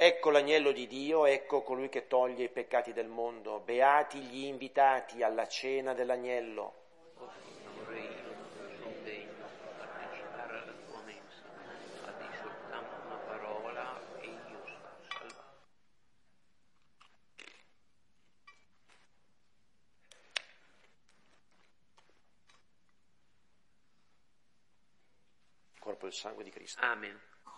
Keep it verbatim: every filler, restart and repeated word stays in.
Ecco l'agnello di Dio, ecco colui che toglie i peccati del mondo. Beati gli invitati alla cena dell'agnello. O Signore, io non sono degno di partecipare alla tua mensa, ma di soltanto una parola e io sarò salvato. Corpo e il sangue di Cristo. Amen.